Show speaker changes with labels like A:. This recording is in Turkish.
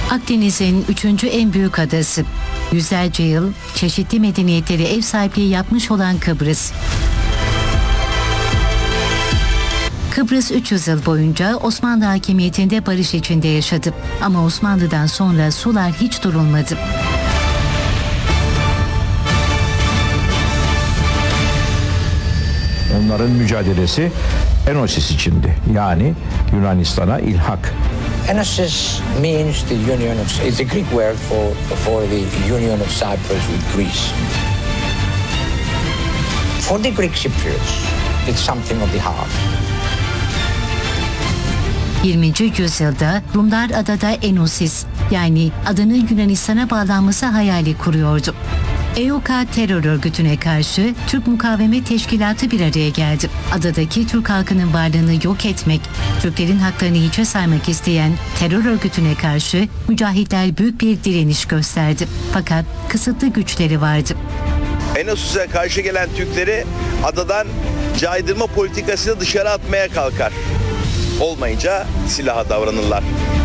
A: Akdeniz'in 3. en büyük adası. Yüzlerce yıl çeşitli medeniyetlere ev sahipliği yapmış olan Kıbrıs. Kıbrıs 300 yıl boyunca Osmanlı hakimiyetinde barış içinde yaşadı. Ama Osmanlı'dan sonra sular hiç durulmadı.
B: Onların mücadelesi Enosis içindi. Yani Yunanistan'a ilhak.
C: Enosis means the union of, it's a Greek word for the union of Cyprus with Greece. For the Greek Cypriots, it's something of the heart.
A: 20. yüzyılda Rumlar adada Enosis, yani adanın Yunanistan'a bağlanması hayali kuruyordu. EOKA terör örgütüne karşı Türk Mukavemet Teşkilatı bir araya geldi. Adadaki Türk halkının varlığını yok etmek, Türklerin haklarını hiçe saymak isteyen terör örgütüne karşı mücahitler büyük bir direniş gösterdi. Fakat kısıtlı güçleri vardı.
D: Enosis'e karşı gelen Türkleri adadan caydırma politikasıyla dışarı atmaya kalkar. Olmayınca silaha davranırlar.